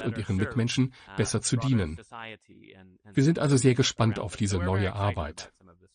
und ihren Mitmenschen besser zu dienen. Wir sind also sehr gespannt auf diese neue Arbeit.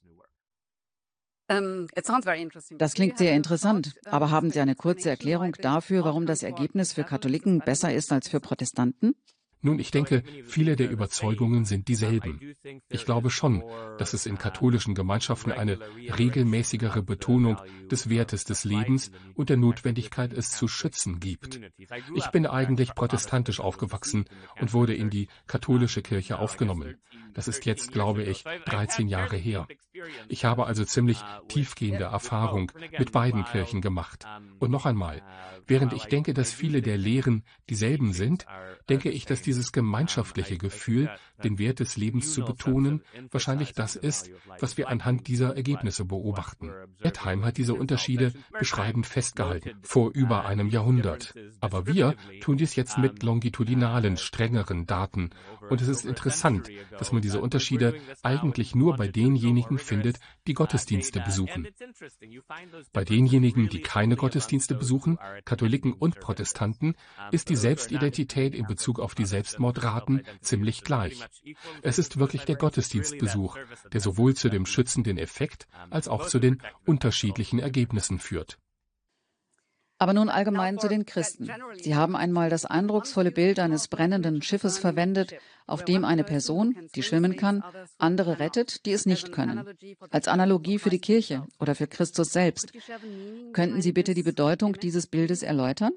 Das klingt sehr interessant, aber haben Sie eine kurze Erklärung dafür, warum das Ergebnis für Katholiken besser ist als für Protestanten? Nun, ich denke, viele der Überzeugungen sind dieselben. Ich glaube schon, dass es in katholischen Gemeinschaften eine regelmäßigere Betonung des Wertes des Lebens und der Notwendigkeit, es zu schützen, gibt. Ich bin eigentlich protestantisch aufgewachsen und wurde in die katholische Kirche aufgenommen. Das ist jetzt, glaube ich, 13 Jahre her. Ich habe also ziemlich tiefgehende Erfahrung mit beiden Kirchen gemacht. Und noch einmal, während ich denke, dass viele der Lehren dieselben sind, denke ich, dass dieses gemeinschaftliche Gefühl, den Wert des Lebens zu betonen, wahrscheinlich das ist, was wir anhand dieser Ergebnisse beobachten. Wertheim hat diese Unterschiede beschreibend festgehalten, vor über einem Jahrhundert. Aber wir tun dies jetzt mit longitudinalen, strengeren Daten. Und es ist interessant, dass man diese Unterschiede eigentlich nur bei denjenigen findet, die Gottesdienste besuchen. Bei denjenigen, die keine Gottesdienste besuchen, Katholiken und Protestanten, ist die Selbstidentität in Bezug auf die Selbstmordraten ziemlich gleich. Es ist wirklich der Gottesdienstbesuch, der sowohl zu dem schützenden Effekt als auch zu den unterschiedlichen Ergebnissen führt. Aber nun allgemein zu den Christen. Sie haben einmal das eindrucksvolle Bild eines brennenden Schiffes verwendet, auf dem eine Person, die schwimmen kann, andere rettet, die es nicht können. Als Analogie für die Kirche oder für Christus selbst. Könnten Sie bitte die Bedeutung dieses Bildes erläutern?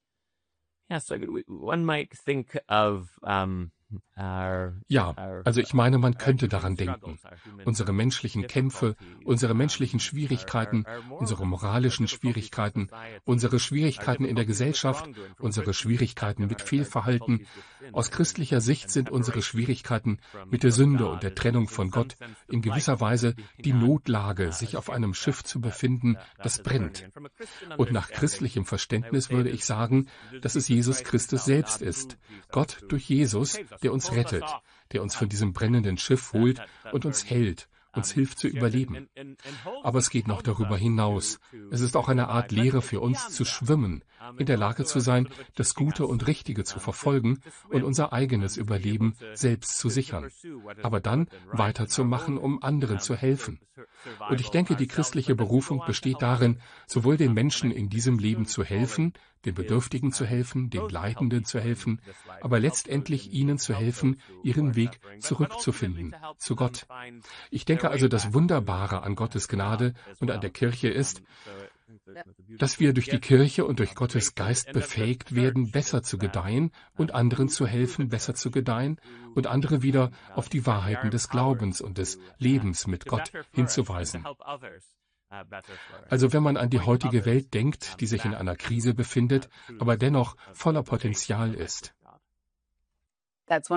Ja, also ich meine, man könnte daran denken. Unsere menschlichen Kämpfe, unsere menschlichen Schwierigkeiten, unsere moralischen Schwierigkeiten, unsere Schwierigkeiten in der Gesellschaft, unsere Schwierigkeiten mit Fehlverhalten. Aus christlicher Sicht sind unsere Schwierigkeiten mit der Sünde und der Trennung von Gott in gewisser Weise die Notlage, sich auf einem Schiff zu befinden, das brennt. Und nach christlichem Verständnis würde ich sagen, dass es Jesus Christus selbst ist. Gott durch Jesus, der uns rettet, der uns von diesem brennenden Schiff holt und uns hält, uns hilft zu überleben. Aber es geht noch darüber hinaus. Es ist auch eine Art Lehre für uns zu schwimmen, in der Lage zu sein, das Gute und Richtige zu verfolgen und unser eigenes Überleben selbst zu sichern. Aber dann weiterzumachen, um anderen zu helfen. Und ich denke, die christliche Berufung besteht darin, sowohl den Menschen in diesem Leben zu helfen, den Bedürftigen zu helfen, den Leidenden zu helfen, aber letztendlich ihnen zu helfen, ihren Weg zurückzufinden, zu Gott. Ich denke also, das Wunderbare an Gottes Gnade und an der Kirche ist, dass wir durch die Kirche und durch Gottes Geist befähigt werden, besser zu gedeihen und anderen zu helfen, besser zu gedeihen und andere wieder auf die Wahrheiten des Glaubens und des Lebens mit Gott hinzuweisen. Also wenn man an die heutige Welt denkt, die sich in einer Krise befindet, aber dennoch voller Potenzial ist. Das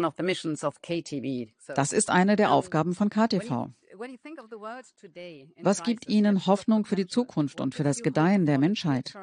ist eine der Aufgaben von KTV. Was gibt Ihnen Hoffnung für die Zukunft und für das Gedeihen der Menschheit?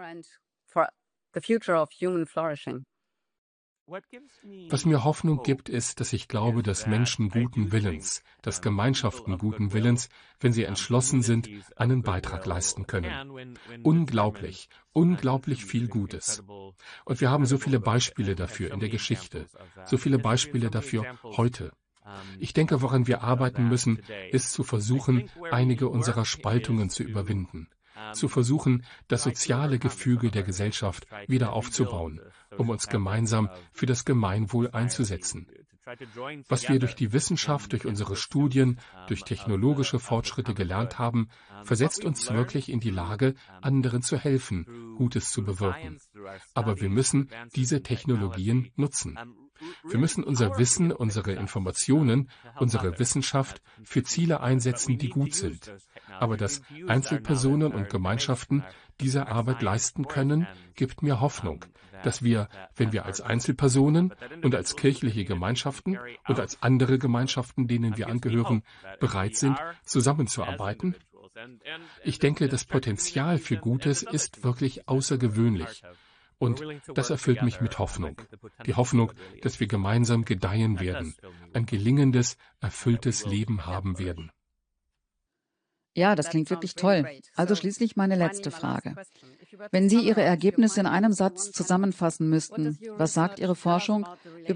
Was mir Hoffnung gibt, ist, dass ich glaube, dass Menschen guten Willens, dass Gemeinschaften guten Willens, wenn sie entschlossen sind, einen Beitrag leisten können. Unglaublich, unglaublich viel Gutes. Und wir haben so viele Beispiele dafür in der Geschichte, so viele Beispiele dafür heute. Ich denke, woran wir arbeiten müssen, ist zu versuchen, einige unserer Spaltungen zu überwinden. Zu versuchen, das soziale Gefüge der Gesellschaft wieder aufzubauen, um uns gemeinsam für das Gemeinwohl einzusetzen. Was wir durch die Wissenschaft, durch unsere Studien, durch technologische Fortschritte gelernt haben, versetzt uns wirklich in die Lage, anderen zu helfen, Gutes zu bewirken. Aber wir müssen diese Technologien nutzen. Wir müssen unser Wissen, unsere Informationen, unsere Wissenschaft für Ziele einsetzen, die gut sind. Aber dass Einzelpersonen und Gemeinschaften diese Arbeit leisten können, gibt mir Hoffnung, dass wir, wenn wir als Einzelpersonen und als kirchliche Gemeinschaften und als andere Gemeinschaften, denen wir angehören, bereit sind, zusammenzuarbeiten. Ich denke, das Potenzial für Gutes ist wirklich außergewöhnlich. Und das erfüllt mich mit Hoffnung. Die Hoffnung, dass wir gemeinsam gedeihen werden, ein gelingendes, erfülltes Leben haben werden. Ja, das klingt wirklich toll. Also schließlich meine letzte Frage. Wenn Sie Ihre Ergebnisse in einem Satz zusammenfassen müssten, was sagt Ihre Forschung über